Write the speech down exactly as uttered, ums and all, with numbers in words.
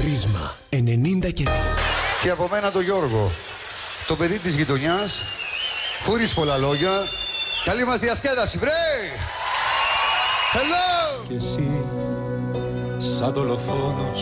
Ρίσμα ενενήντα και δύο. Και από μένα το Γιώργο, το παιδί της γειτονιάς, χωρίς πολλά λόγια. Καλή μας διασκέδαση, βρε! Hello! Και εσύ, σαν δολοφόνος,